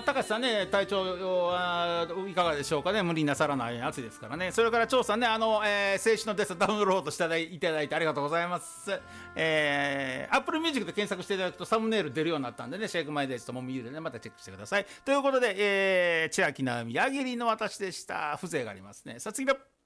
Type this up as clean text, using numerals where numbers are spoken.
高橋さんね、体調はいかがでしょうかね。無理なさらないように、暑いですからね。それから張さんね、青春のデスダウンロードしていただいてありがとうございます。Apple Music で検索していただくとサムネイル出るようになったんでね、シェイクマイデージともみゆでね、またチェックしてください。ということで、千秋直美、矢切の私でした。風情がありますね。さあ次の